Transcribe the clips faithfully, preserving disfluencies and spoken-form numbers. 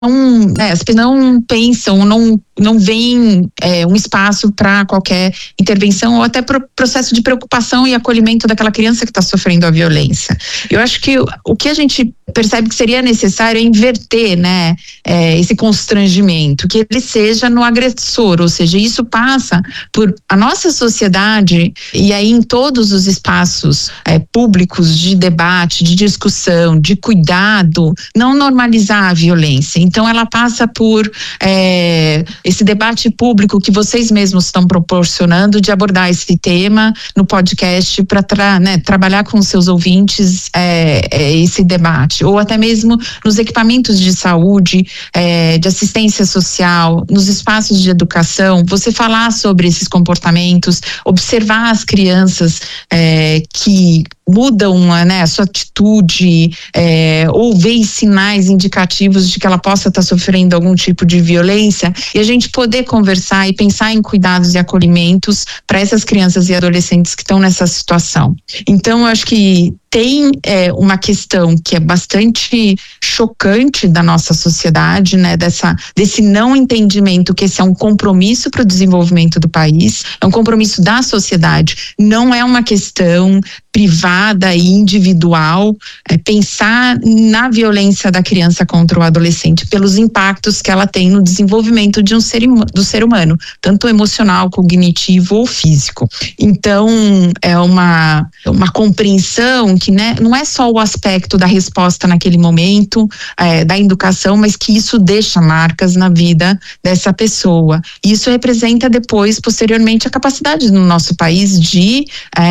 Não, né, as pessoas não pensam, não, não veem é, um espaço para qualquer intervenção ou até pro processo de preocupação e acolhimento daquela criança que está sofrendo a violência. Eu acho que o, o que a gente percebe que seria necessário é inverter, né, é, esse constrangimento, que ele seja no agressor, ou seja, isso passa por a nossa sociedade e aí em todos os espaços é, públicos de debate, de discussão, de cuidado, não normalizar a violência. Então ela passa por é, esse debate público que vocês mesmos estão proporcionando de abordar esse tema no podcast para tra né, trabalhar com os seus ouvintes é, é, esse debate, ou até mesmo nos equipamentos de saúde, é, de assistência social, nos espaços de educação, você falar sobre esses comportamentos, observar as crianças é, que mudam, né, a sua atitude, é, ou ver sinais indicativos de que ela possa estar sofrendo algum tipo de violência, e a gente poder conversar e pensar em cuidados e acolhimentos para essas crianças e adolescentes que estão nessa situação. Então, eu acho que tem é, uma questão que é bastante chocante da nossa sociedade, né, dessa, desse não entendimento que esse é um compromisso para o desenvolvimento do país, é um compromisso da sociedade, não é uma questão privada e individual, é pensar na violência da criança contra o adolescente pelos impactos que ela tem no desenvolvimento de um ser, do ser humano, tanto emocional, cognitivo ou físico. Então, é uma, uma compreensão que, né, não é só o aspecto da resposta naquele momento, é, da educação, mas que isso deixa marcas na vida dessa pessoa. Isso representa depois, posteriormente, a capacidade no nosso país de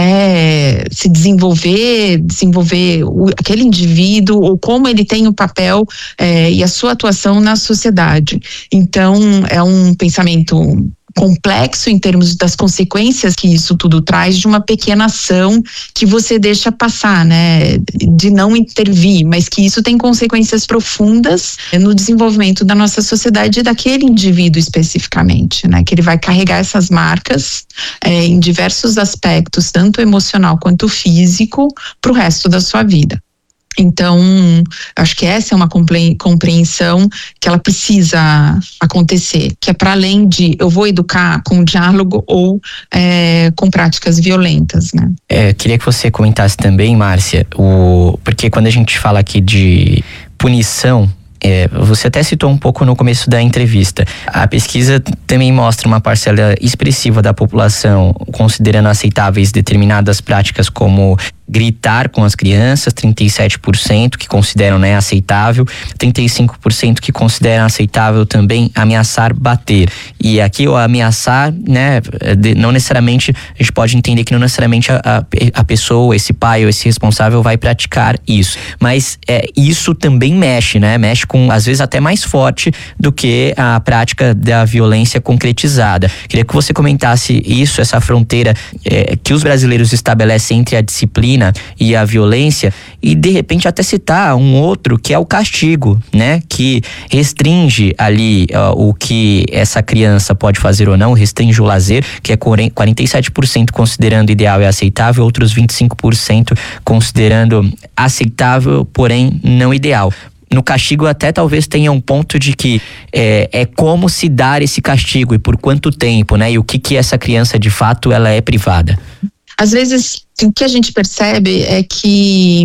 é, se desenvolver, desenvolver o, aquele indivíduo, ou como ele tem o papel é, e a sua atuação na sociedade. Então, é um pensamento complexo em termos das consequências que isso tudo traz de uma pequena ação que você deixa passar, né, de não intervir, mas que isso tem consequências profundas no desenvolvimento da nossa sociedade e daquele indivíduo especificamente, né, que ele vai carregar essas marcas é, em diversos aspectos, tanto emocional quanto físico, para o resto da sua vida. Então, acho que essa é uma compreensão que ela precisa acontecer, que é para além de eu vou educar com diálogo ou é, com práticas violentas, né? É, queria que você comentasse também, Márcia, o, porque quando a gente fala aqui de punição, É, você até citou um pouco no começo da entrevista. A pesquisa também mostra uma parcela expressiva da população considerando aceitáveis determinadas práticas como gritar com as crianças, trinta e sete por cento que consideram, né, aceitável, trinta e cinco por cento que consideram aceitável também ameaçar bater. E aqui o ameaçar, né, de, não necessariamente, a gente pode entender que não necessariamente a, a, a pessoa, esse pai ou esse responsável vai praticar isso. Mas é, isso também mexe, né, mexe com, às vezes até mais forte do que a prática da violência concretizada. Queria que você comentasse isso, essa fronteira é, que os brasileiros estabelecem entre a disciplina e a violência, e de repente até citar um outro que é o castigo, né, que restringe ali ó, o que essa criança pode fazer ou não, restringe o lazer, que é quarenta e sete por cento considerando ideal e aceitável, outros vinte e cinco por cento considerando aceitável, porém não ideal. No castigo até talvez tenha um ponto de que é, é como se dar esse castigo e por quanto tempo, né, e o que que essa criança de fato ela é privada. Às vezes o que a gente percebe é que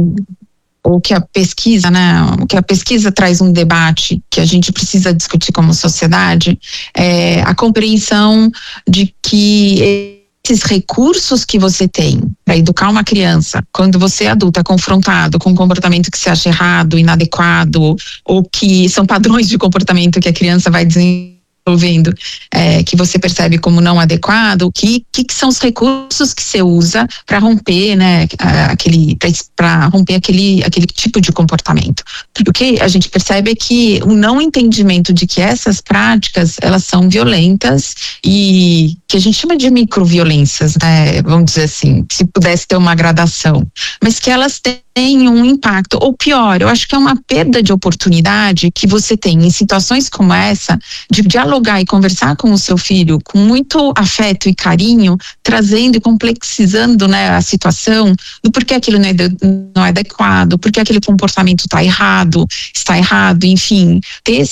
ou que a pesquisa, né, o que a pesquisa traz um debate que a gente precisa discutir como sociedade, é a compreensão de que esses recursos que você tem para educar uma criança, quando você adulto é confrontado com um comportamento que você acha errado, inadequado, ou que são padrões de comportamento que a criança vai desenvolvendo, é, que você percebe como não adequado, que, que, que são os recursos que você usa para romper, né, aquele, para romper aquele, aquele tipo de comportamento. O que a gente percebe é que o não entendimento de que essas práticas, elas são violentas e que a gente chama de microviolências, né, vamos dizer assim, se pudesse ter uma gradação, mas que elas têm tem um impacto, ou pior, eu acho que é uma perda de oportunidade que você tem em situações como essa, de dialogar e conversar com o seu filho com muito afeto e carinho, trazendo e complexizando, né, a situação do porquê aquilo não é, de, não é adequado, porque aquele comportamento está errado, está errado, enfim, ter esse